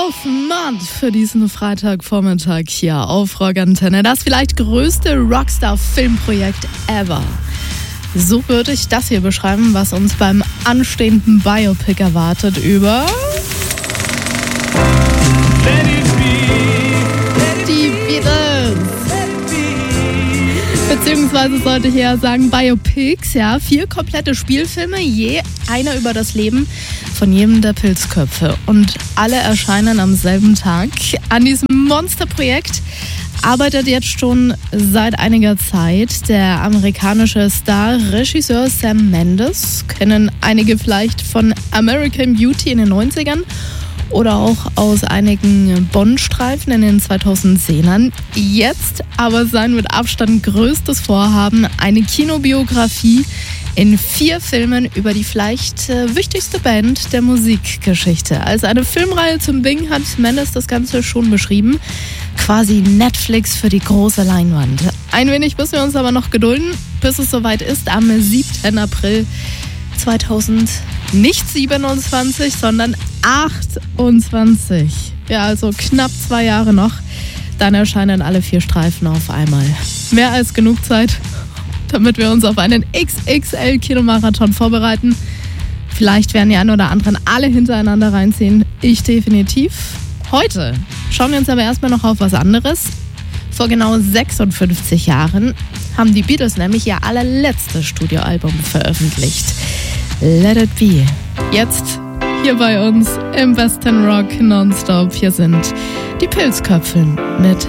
Kaufmann für diesen Freitagvormittag hier auf Rock Antenne. Das vielleicht größte Rockstar-Filmprojekt ever. So würde ich das hier beschreiben, was uns beim anstehenden Biopic erwartet über die Beatles. Beziehungsweise sollte ich ja sagen Biopics, ja. 4 komplette Spielfilme, je einer über das Leben von jedem der Pilzköpfe. Und alle erscheinen am selben Tag. An diesem Monsterprojekt arbeitet jetzt schon seit einiger Zeit der amerikanische Star-Regisseur Sam Mendes. Kennen einige vielleicht von American Beauty in den 90ern oder auch aus einigen Bond-Streifen in den 2010ern. Jetzt aber sein mit Abstand größtes Vorhaben, eine Kinobiografie in 4 Filmen über die vielleicht wichtigste Band der Musikgeschichte. Als eine Filmreihe zum Ding hat Mendes das Ganze schon beschrieben. Quasi Netflix für die große Leinwand. Ein wenig müssen wir uns aber noch gedulden, bis es soweit ist. Am 7. April 2027, sondern 28. Ja, also knapp 2 Jahre noch. Dann erscheinen alle 4 Streifen auf einmal. Mehr als genug Zeit, damit wir uns auf einen XXL-Kinomarathon vorbereiten. Vielleicht werden die einen oder anderen alle hintereinander reinziehen. Ich definitiv. Heute schauen wir uns aber erstmal noch auf was anderes. Vor genau 56 Jahren haben die Beatles nämlich ihr allerletztes Studioalbum veröffentlicht. Let It Be. Jetzt hier bei uns im Western Rock Nonstop. Hier sind die Pilzköpfe mit